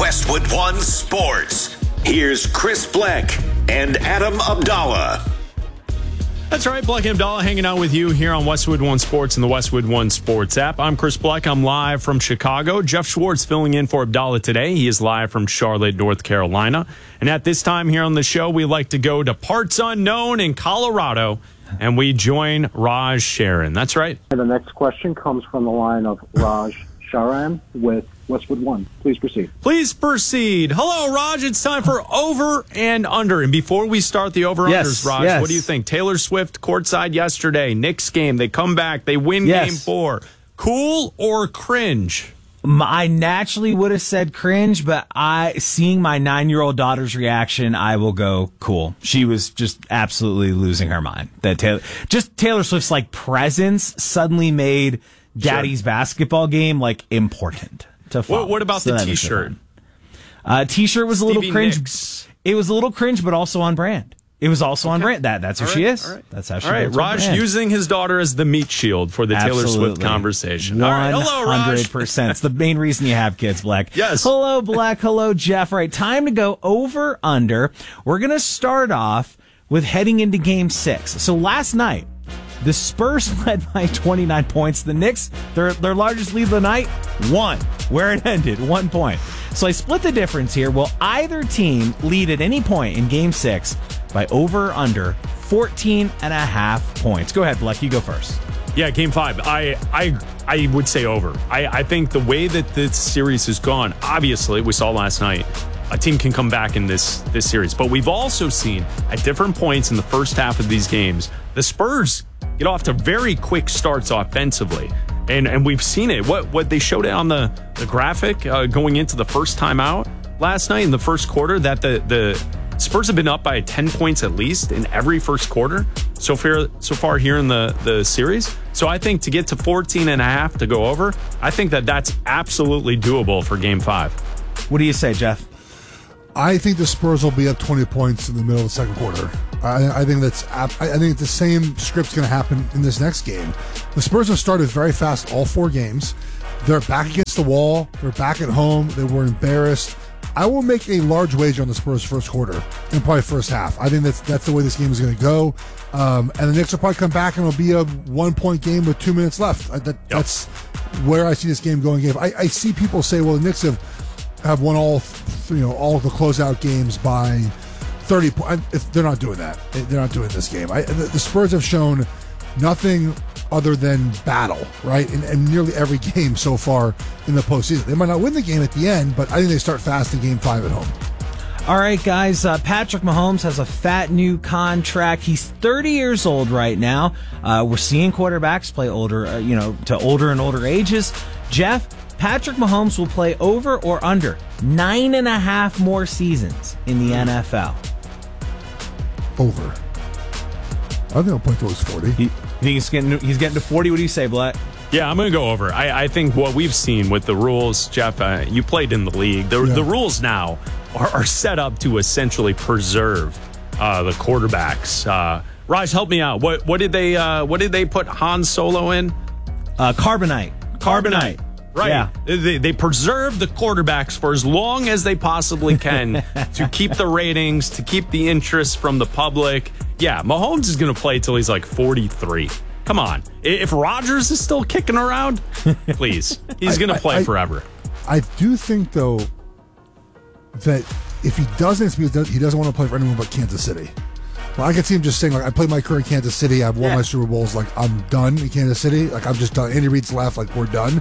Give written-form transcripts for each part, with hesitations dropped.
Westwood One Sports. Here's Chris Bleck and Adam Abdallah. That's right, Bleck and Abdallah hanging out with you here on Westwood One Sports and the Westwood One Sports app. I'm Chris Bleck. I'm live from Chicago. Jeff Schwartz filling in for Abdallah today. He is live from Charlotte, North Carolina. And at this time here on the show, we like to go to parts unknown in Colorado, and we join Raj Sharon. That's right. And the next question comes from the line of Raj Sharan with Westwood One. Please proceed. Please proceed. Hello, Raj. It's time for over and under. And before we start the over-unders, Raj, what do you think? Taylor Swift courtside yesterday. Knicks game. They come back. They win game 4. Cool or cringe? I naturally would have said cringe, but seeing my 9-year-old daughter's reaction, I will go cool. She was just absolutely losing her mind. That Taylor Swift's presence suddenly made Daddy's basketball game important to follow. What about the T-shirt? T-shirt was a little cringe. Nicks. It was a little cringe, but also on brand. It was also on brand. That's who she is. Right. That's how she is. Raj using his daughter as the meat shield for the Taylor Swift conversation. 100%. It's the main reason you have kids, Bleck. Yes. Hello, Bleck. Hello, Jeff. All right, time to go over, under. We're going to start off with heading into Game 6. So last night, the Spurs led by 29 points. The Knicks, their largest lead of the night, 1. Where it ended, 1 point. So I split the difference here. Will either team lead at any point in Game 6 by over or under 14.5 points? Go ahead, Bleck. You go first. Yeah, Game 5. I would say over. I think the way that this series has gone, obviously, we saw last night, a team can come back in this series. But we've also seen at different points in the first half of these games, the Spurs get off to very quick starts offensively. And we've seen it. What they showed it on the graphic going into the first time out last night in the first quarter, that the Spurs have been up by 10 points at least in every first quarter so far here in the series. So I think to get to 14.5 to go over, I think that's absolutely doable for Game 5. What do you say, Jeff? I think the Spurs will be up 20 points in the middle of the second quarter. I think the same script's going to happen in this next game. The Spurs have started very fast all 4 games. They're back against the wall. They're back at home. They were embarrassed. I will make a large wager on the Spurs first quarter and probably first half. I think that's the way this game is going to go. And the Knicks will probably come back and it'll be a 1-point game with 2 minutes left. That's where I see this game going. I see people say, well, the Knicks have won all the closeout games by 30 points. They're not doing that. They're not doing this game. The Spurs have shown nothing other than battle, right? In nearly every game so far in the postseason. They might not win the game at the end, but I think they start fast in Game 5 at home. All right, guys. Patrick Mahomes has a fat new contract. He's 30 years old right now. We're seeing quarterbacks play older, to older and older ages. Jeff, Patrick Mahomes will play over or under 9.5 more seasons in the NFL. Over. I think he'll play till he's 40. You think he's getting to 40? What do you say, Blatt? Yeah, I'm going to go over. I think what we've seen with the rules, Jeff, you played in the league. The rules now are set up to essentially preserve the quarterbacks. Raj, help me out. What did they put Han Solo in? Carbonite. Right. Yeah. They preserve the quarterbacks for as long as they possibly can to keep the ratings, to keep the interest from the public. Yeah, Mahomes is going to play till he's 43. Come on. If Rodgers is still kicking around, please. He's going to play forever. I do think, though, that if he doesn't, he doesn't want to play for anyone but Kansas City. Well, I can see him just saying, I played my career in Kansas City. I've won my Super Bowls. I'm done in Kansas City. I'm just done. Andy Reid's left. We're done.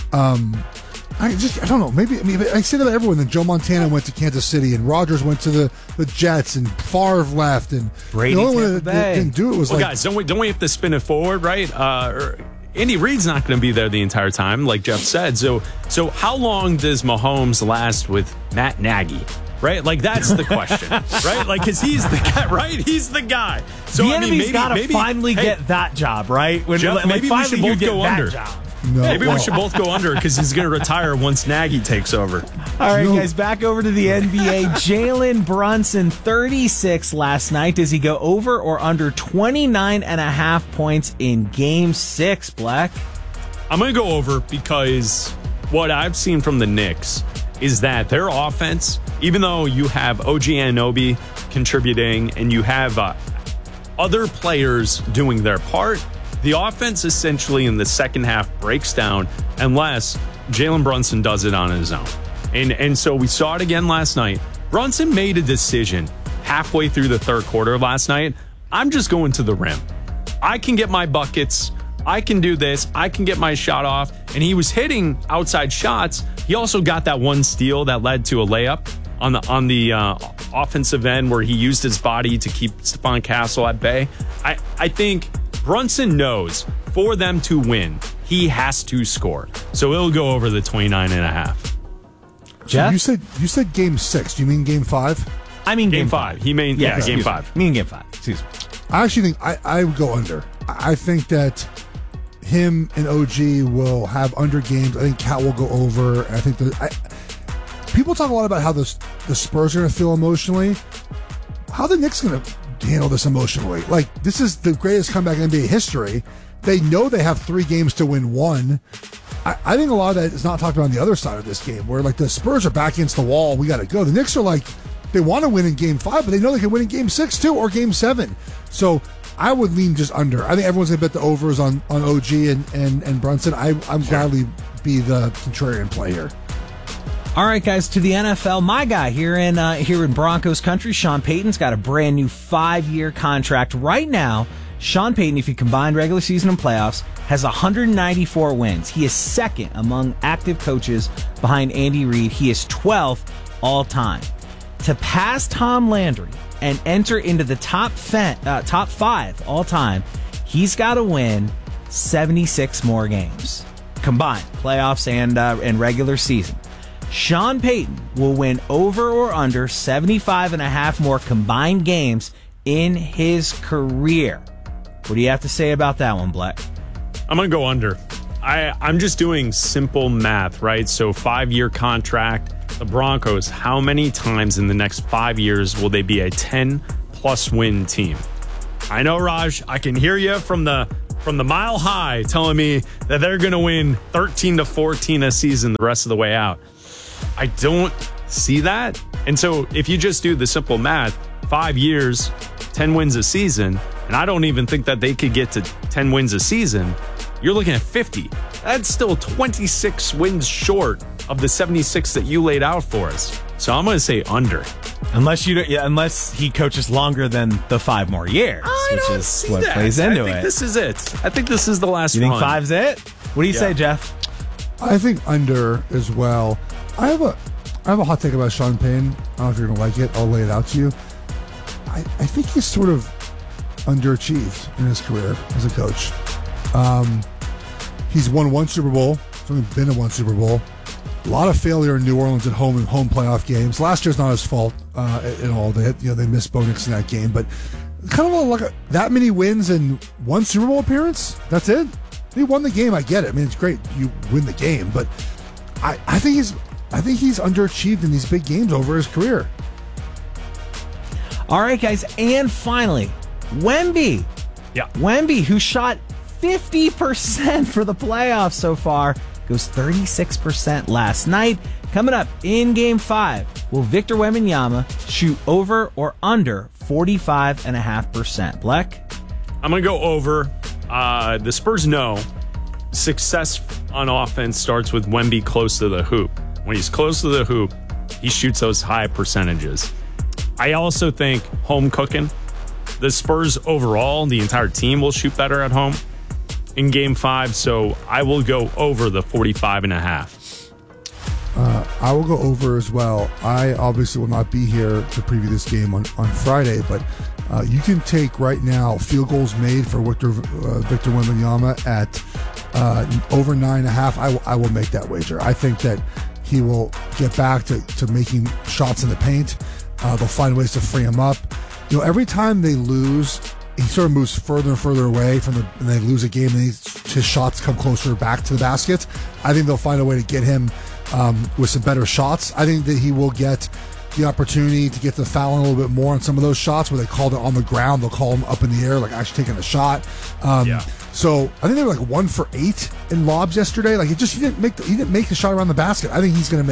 I don't know. Maybe I say that about everyone. Then Joe Montana went to Kansas City, and Rodgers went to the Jets, and Favre left, and Brady the only one that didn't do it was guys, don't we have to spin it forward, right? Andy Reid's not going to be there the entire time, like Jeff said. So how long does Mahomes last with Matt Nagy? Right? That's the question. Right? Because he's the guy, right? He's the guy. So the enemy's got to finally get that job, right? Jeff, maybe we should both go under. No. Maybe we should both go under because he's going to retire once Nagy takes over. All right, guys, back over to the NBA. Jalen Brunson, 36 last night. Does he go over or under 29.5 points in Game 6, Black? I'm going to go over because what I've seen from the Knicks is that their offense, even though you have OG Anunoby contributing and you have other players doing their part, the offense essentially in the second half breaks down unless Jalen Brunson does it on his own. And so we saw it again last night. Brunson made a decision halfway through the third quarter last night. I'm just going to the rim. I can get my buckets. I can do this. I can get my shot off. And he was hitting outside shots. He also got that one steal that led to a layup on the offensive end where he used his body to keep Stephon Castle at bay. I think Brunson knows for them to win, he has to score. So it'll go over the 29.5. Jeff? So you said game 6. Do you mean game 5? I mean game 5. He mean game 5. I mean game 5. Excuse me. I actually think I would go under. I think that him and OG will have under games. I think Cat will go over. I think people talk a lot about how the Spurs are going to feel emotionally. How the Knicks going to handle this emotionally? Like, this is the greatest comeback in NBA history. They know they have 3 games to win 1. I think a lot of that is not talked about on the other side of this game, where like the Spurs are back against the wall. We got to go. The Knicks are like, they want to win in game 5, but they know they can win in game 6 too, or game 7. So I would lean just under. I think everyone's gonna bet the overs on OG and Brunson. I'm gladly be the contrarian play here. All right, guys, to the NFL. My guy here in Broncos country, Sean Payton's got a brand new 5-year contract right now. Sean Payton, if you combine regular season and playoffs, has 194 wins. He is second among active coaches behind Andy Reid. He is 12th all time. To pass Tom Landry and enter into the top 5 all time, he's got to win 76 more games combined, playoffs and regular season. Sean Payton will win over or under 75.5 more combined games in his career. What do you have to say about that one, Black? I'm going to go under. I'm just doing simple math, right? So 5-year contract. The Broncos, how many times in the next 5 years will they be a 10-plus win team? I know, Raj, I can hear you from the mile high telling me that they're going to win 13 to 14 a season the rest of the way out. I don't see that. And so if you just do the simple math, 5 years, 10 wins a season, and I don't even think that they could get to 10 wins a season, you're looking at 50. That's still 26 wins short of the 76 that you laid out for us. So I'm going to say under. Unless he coaches longer than the 5 more years, which is what plays into it. I think this is it. I think this is the last one. You think 5's it? What do you say, Jeff? I think under as well. I have a hot take about Sean Payton. I don't know if you're going to like it. I'll lay it out to you. I think he's sort of underachieved in his career as a coach. He's won 1 Super Bowl. He's only been in 1 Super Bowl. A lot of failure in New Orleans at home in home playoff games. Last year's not his fault at all. They missed Bo Nix in that game, but kind of like that many wins in 1 Super Bowl appearance. That's it. He won the game. I get it. I mean, it's great you win the game, but I think he's underachieved in these big games over his career. All right, guys, and finally, Wemby. Yeah, Wemby, who shot 50% for the playoffs so far, goes 36% last night. Coming up in Game 5, will Victor Wembanyama shoot over or under 45.5%? Black? I'm going to go over. The Spurs know success on offense starts with Wemby close to the hoop. When he's close to the hoop, he shoots those high percentages. I also think home cooking. The Spurs overall, the entire team will shoot better at home in Game 5, so I will go over the 45.5. I will go over as well. I obviously will not be here to preview this game on Friday, but you can take right now field goals made for Victor Wembanyama at over 9.5. I will make that wager. I think that he will get back to making shots in the paint. They'll find ways to free him up. Every time they lose, he sort of moves further and further away and they lose a game, and his shots come closer back to the basket. I think they'll find a way to get him with some better shots. I think that he will get the opportunity to get the foul in a little bit more on some of those shots where they called it on the ground. They'll call him up in the air, like actually taking a shot. So I think they were like 1 for 8 in lobs yesterday. Like he didn't make the shot around the basket. I think he's going to make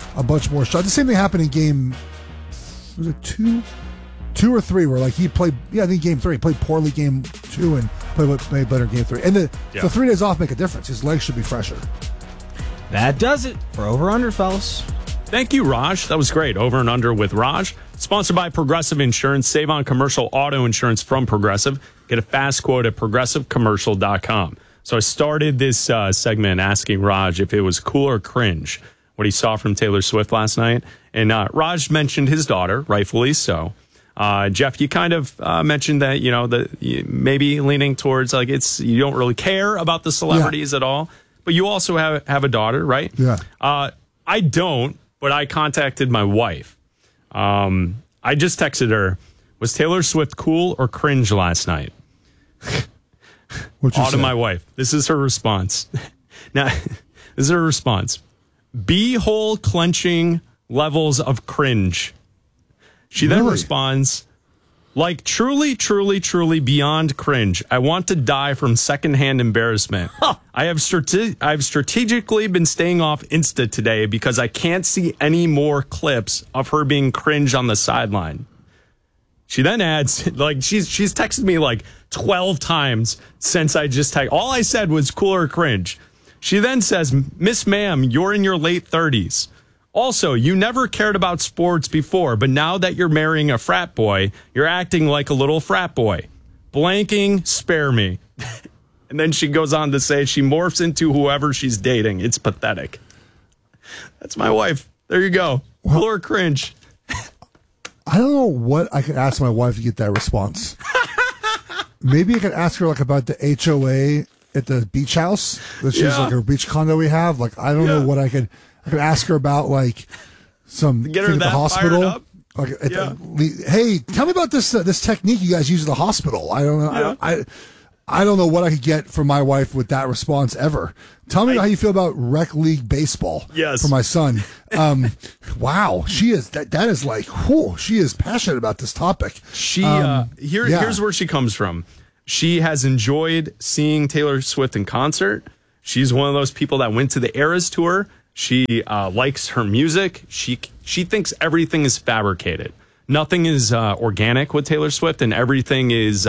a bunch more shots. The same thing happened in game, was it 2 or 3, where like he played, I think game 3, he played poorly game 2 and played better game 3. And the 3 days off make a difference. His legs should be fresher. That does it for Over Under, fellas. Thank you, Raj. That was great. Over and Under with Raj. Sponsored by Progressive Insurance. Save on commercial auto insurance from Progressive. Get a fast quote at progressivecommercial.com. So I started this segment asking Raj if it was cool or cringe what he saw from Taylor Swift last night. And Raj mentioned his daughter, rightfully so. Jeff, you kind of mentioned that, maybe leaning towards like you don't really care about the celebrities at all. But you also have a daughter, right? Yeah. I don't, but I contacted my wife. I just texted her, was Taylor Swift cool or cringe last night? To my wife. This is her response. Now, this is her response. B-hole clenching levels of cringe. She then responds, like truly, truly, truly beyond cringe. I want to die from secondhand embarrassment. I've strategically been staying off Insta today because I can't see any more clips of her being cringe on the sideline. She then adds, like she's texted me like 12 times since I just texted. All I said was cool or cringe. She then says, Miss Ma'am, you're in your late 30s. Also, you never cared about sports before, but now that you're marrying a frat boy, you're acting like a little frat boy. Blanking, spare me. And then she goes on to say she morphs into whoever she's dating. It's pathetic. That's my wife. There you go. Cool or cringe. I don't know what I could ask my wife to get that response. Maybe I could ask her like about the HOA at the beach house that she's like her beach condo we have. Like I don't know what I could ask her about, like some get her at that the hospital. Fired up. Like, hey, tell me about this technique you guys use at the hospital. I don't know. I don't know what I could get from my wife with that response ever. Tell me how you feel about rec league baseball. Yes. For my son. Wow, she is that is like, whew, she is passionate about this topic. Here's where she comes from. She has enjoyed seeing Taylor Swift in concert. She's one of those people that went to the Eras tour. She likes her music. She thinks everything is fabricated. Nothing is organic with Taylor Swift, and everything is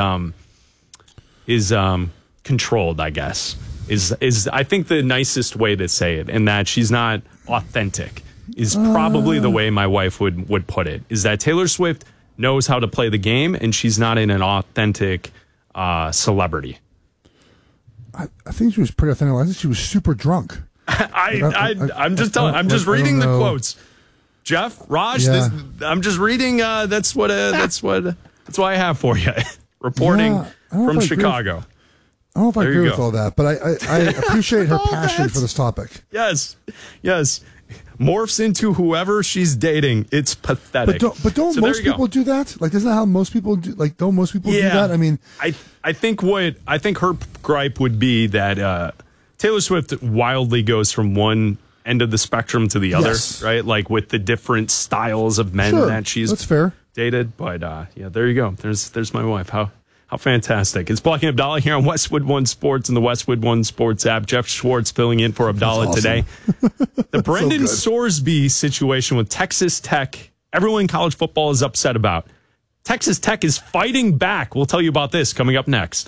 controlled, I guess. Is I think the nicest way to say it, and that she's not authentic is probably the way my wife would put it. Is that Taylor Swift knows how to play the game, and she's not in an authentic celebrity. I think she was pretty authentic. I think she was super drunk. I'm just telling. I'm just reading the quotes. Jeff, Raj, I'm just reading. That's what I have for you. Reporting from Chicago. I don't know if I agree with all that, but I appreciate her passion for this topic. Yes. Morphs into whoever she's dating. It's pathetic. But don't most people do that? Like, isn't that how most people do? Like, don't most people do that? I mean, I think her gripe would be that Taylor Swift wildly goes from one end of the spectrum to the other, right? Like with the different styles of men that she's dated. But there you go. There's my wife. How fantastic. It's Black and Abdallah here on Westwood One Sports and the Westwood One Sports app. Jeff Schwartz filling in for Abdallah today. The Brendan Sorsby situation with Texas Tech, everyone in college football is upset about. Texas Tech is fighting back. We'll tell you about this coming up next.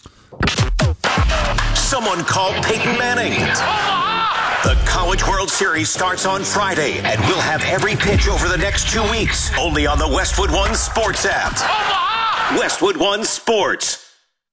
Someone called Peyton Manning. The College World Series starts on Friday, and we'll have every pitch over the next 2 weeks, only on the Westwood One Sports app. Westwood One Sports.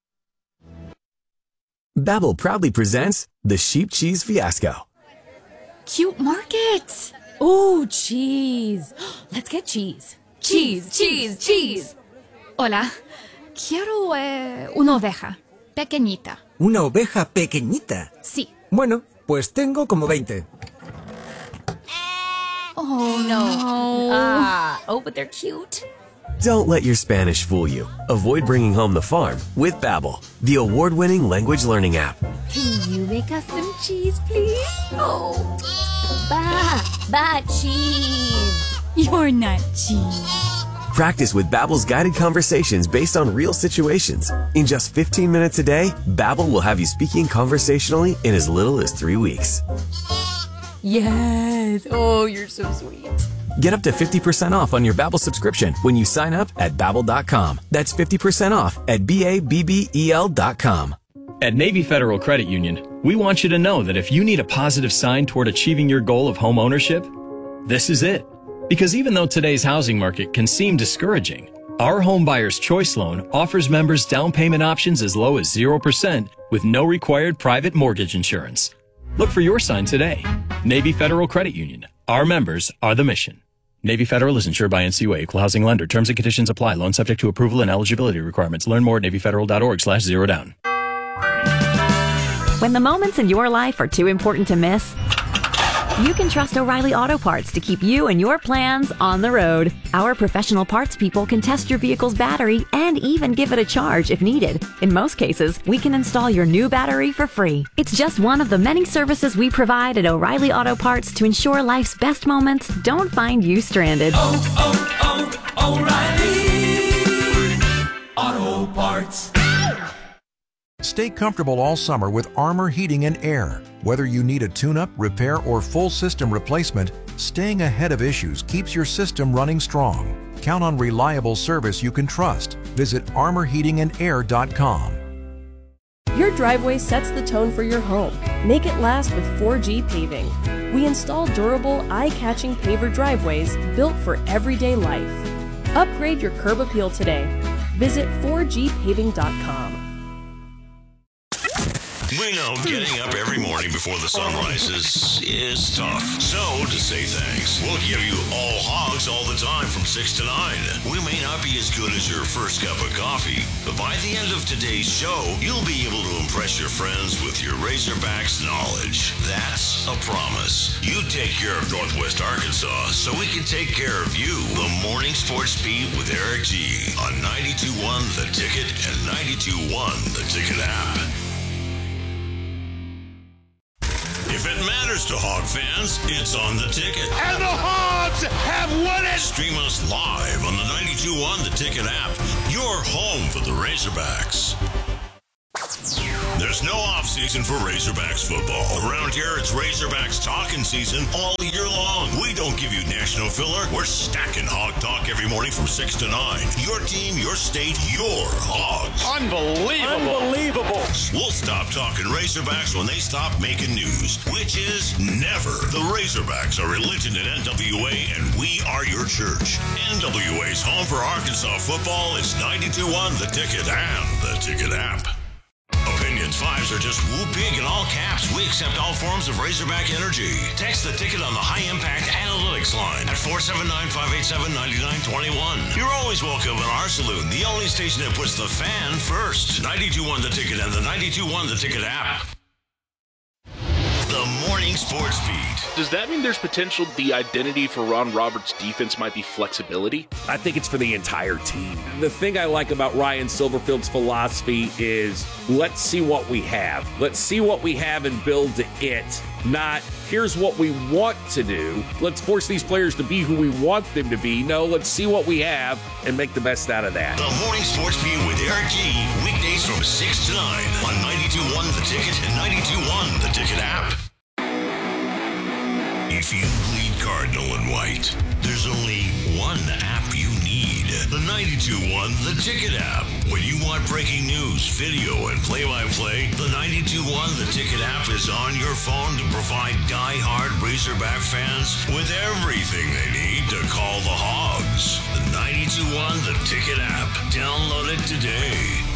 Babbel proudly presents the Sheep Cheese Fiasco. Cute market. Ooh, cheese. Let's get cheese. Cheese. Hola. Quiero una oveja. Pequeñita. ¿Una oveja pequeñita? Sí. Bueno, pues tengo como 20. Oh, no. But they're cute. Don't let your Spanish fool you. Avoid bringing home the farm with Babbel, the award-winning language learning app. Can you make us some cheese, please? Oh, cheese. You're not cheese. Practice with Babbel's guided conversations based on real situations. In just 15 minutes a day, Babbel will have you speaking conversationally in as little as 3 weeks. Yes. Oh, you're so sweet. Get up to 50% off on your Babbel subscription when you sign up at Babbel.com. That's 50% off at BABBEL.com. At Navy Federal Credit Union, we want you to know that if you need a positive sign toward achieving your goal of home ownership, this is it. Because even though today's housing market can seem discouraging, our Home Buyer's Choice Loan offers members down payment options as low as 0% with no required private mortgage insurance. Look for your sign today. Navy Federal Credit Union. Our members are the mission. Navy Federal is insured by NCUA, Equal Housing Lender. Terms and conditions apply. Loan subject to approval and eligibility requirements. Learn more at NavyFederal.org/zerodown. When the moments in your life are too important to miss, you can trust O'Reilly Auto Parts to keep you and your plans on the road. Our professional parts people can test your vehicle's battery and even give it a charge if needed. In most cases, we can install your new battery for free. It's just one of the many services we provide at O'Reilly Auto Parts to ensure life's best moments don't find you stranded. O'Reilly Auto Parts. Stay comfortable all summer with Armor Heating and Air. Whether you need a tune-up, repair, or full system replacement, staying ahead of issues keeps your system running strong. Count on reliable service you can trust. Visit armorheatingandair.com. Your driveway sets the tone for your home. Make it last with 4G Paving. We install durable, eye-catching paver driveways built for everyday life. Upgrade your curb appeal today. Visit 4gpaving.com. We know getting up every morning before the sun rises is tough. So, to say thanks, we'll give you all hogs all the time from 6 to 9. We may not be as good as your first cup of coffee, but by the end of today's show, you'll be able to impress your friends with your Razorbacks knowledge. That's a promise. You take care of Northwest Arkansas so we can take care of you. The Morning Sports Beat with Eric G on 92.1 The Ticket and 92.1 The Ticket app. If it matters to Hog fans, it's on The Ticket. And the Hogs have won it! Stream us live on the 92.1 The Ticket app. Your home for the Razorbacks. There's no off-season for Razorbacks football. Around here, it's Razorbacks talking season all year long. We don't give you national filler. We're stacking Hog Talk every morning from 6 to 9. Your team, your state, your Hogs. Unbelievable. We'll stop talking Razorbacks when they stop making news, which is never. The Razorbacks are religion at NWA, and we are your church. NWA's home for Arkansas football is 92.1 The Ticket and The Ticket app. Opinions 5s are just whoop big in all caps. We accept all forms of Razorback energy. Text The Ticket on the High Impact Analytics line at 479-587-9921. You're always welcome in our saloon, the only station that puts the fan first. 92.1 The Ticket and the 92.1 The Ticket app. The Morning Sports Beat. Does that mean there's potential the identity for Ron Roberts' defense might be flexibility? I think it's for the entire team. The thing I like about Ryan Silverfield's philosophy is let's see what we have. Let's see what we have and build to it. Not, here's what we want to do. Let's force these players to be who we want them to be. No, let's see what we have and make the best out of that. The Morning Sports Beat with Eric G. Weekdays from 6 to 9 on 92.1 The Ticket and 92.1 The Ticket app. If you bleed cardinal and white, there's only one app you need. The 92.1 The Ticket app. When you want breaking news, video, and play-by-play, the 92.1 The Ticket app is on your phone to provide die-hard Razorback fans with everything they need to call the Hogs. The 92.1 The Ticket app. Download it today.